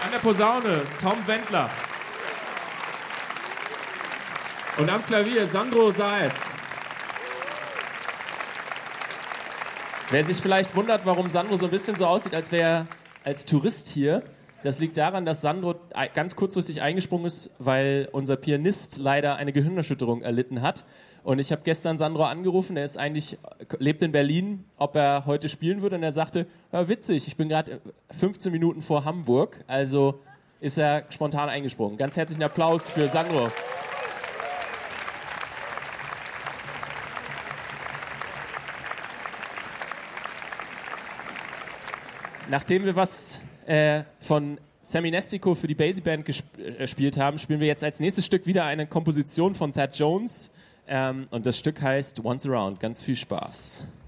An der Posaune Tom Wendler. Und am Klavier Sandro Saez. Wer sich vielleicht wundert, warum Sandro so ein bisschen so aussieht, als wäre er als Tourist hier, das liegt daran, dass Sandro ganz kurzfristig eingesprungen ist, weil unser Pianist leider eine Gehirnerschütterung erlitten hat. Und ich habe gestern Sandro angerufen, lebt in Berlin, ob er heute spielen würde. Und er sagte, ja, witzig, ich bin gerade 15 Minuten vor Hamburg. Also ist er spontan eingesprungen. Ganz herzlichen Applaus für Sandro. Nachdem wir was von Sammy Nestico für die Basie Band gespielt haben, spielen wir jetzt als nächstes Stück wieder eine Komposition von Thad Jones. Und das Stück heißt Once Around. Ganz viel Spaß.